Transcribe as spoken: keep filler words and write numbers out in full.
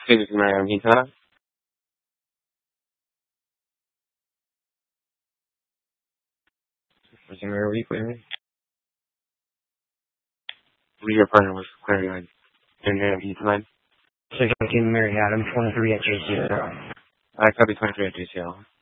This is Mariam Hita. Was your Mary Week with me? We your partner was clearing on your name Hita. So Joaquin Mary Adams, twenty-three at J C L. I copy twenty-three at J C L.